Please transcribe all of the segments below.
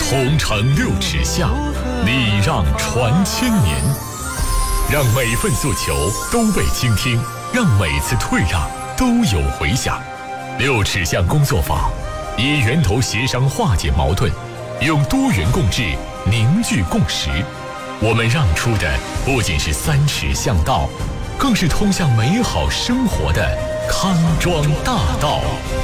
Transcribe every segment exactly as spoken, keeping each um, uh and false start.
同城六尺巷，礼让传千年。让每份诉求都被倾听，让每次退让都有回响。六尺巷工作坊以源头协商化解矛盾，用多元共治凝聚共识。我们让出的不仅是三尺巷道，更是通向美好生活的康庄大道。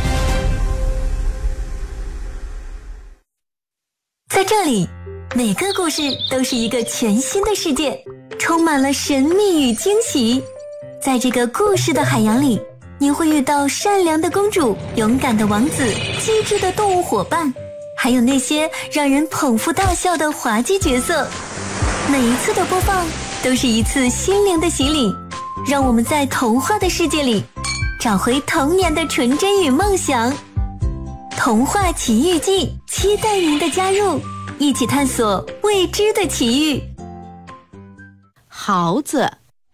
在这里，每个故事都是一个全新的世界，充满了神秘与惊喜。在这个故事的海洋里，你会遇到善良的公主、勇敢的王子、机智的动物伙伴，还有那些让人捧腹大笑的滑稽角色。每一次的播放都是一次心灵的洗礼，让我们在童话的世界里找回童年的纯真与梦想。童话奇遇记，期待您的加入，一起探索未知的奇遇。 豪子。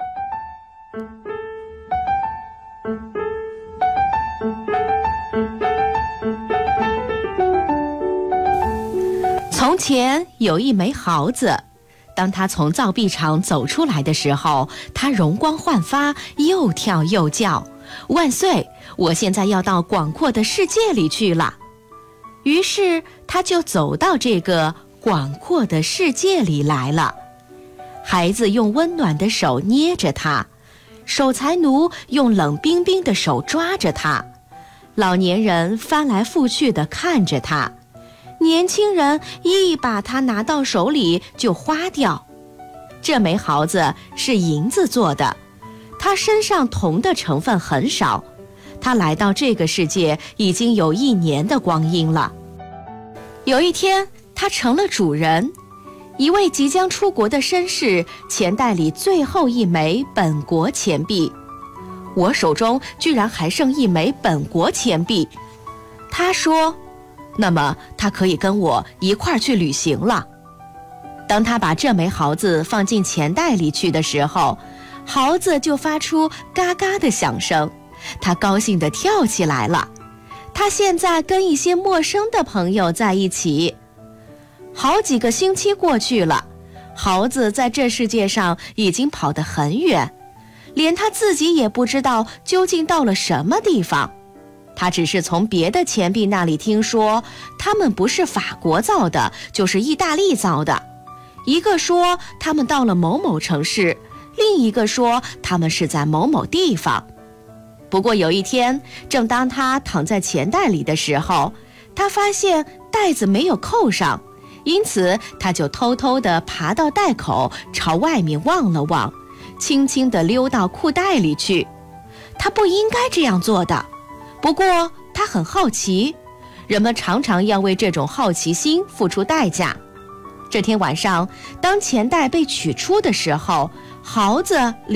从前有一枚豪子，当他从造币厂走出来的时候，他容光焕发，又跳又叫，万岁，我现在要到广阔的世界里去了。于是他就走到这个广阔的世界里来了。孩子用温暖的手捏着他，守财奴用冷冰冰的手抓着他，老年人翻来覆去地看着他，年轻人一把他拿到手里就花掉。这枚豪子是银子做的，他身上铜的成分很少，他来到这个世界已经有一年的光阴了。有一天，他成了主人，一位即将出国的绅士钱袋里最后一枚本国钱币，我手中居然还剩一枚本国钱币。他说，那么他可以跟我一块儿去旅行了。当他把这枚豪子放进钱袋里去的时候，豪子就发出嘎嘎的响声，他高兴地跳起来了。他现在跟一些陌生的朋友在一起。好几个星期过去了，豪子在这世界上已经跑得很远，连他自己也不知道究竟到了什么地方。他只是从别的钱币那里听说，他们不是法国造的，就是意大利造的。一个说他们到了某某城市，另一个说他们是在某某地方。不过有一天，正当他躺在钱袋里的时候，他发现袋子没有扣上，因此他就偷偷地爬到袋口，朝外面望了望，轻轻地溜到裤袋里去。他不应该这样做的，不过他很好奇，人们常常要为这种好奇心付出代价。这天晚上，当钱袋被取出的时候，豪子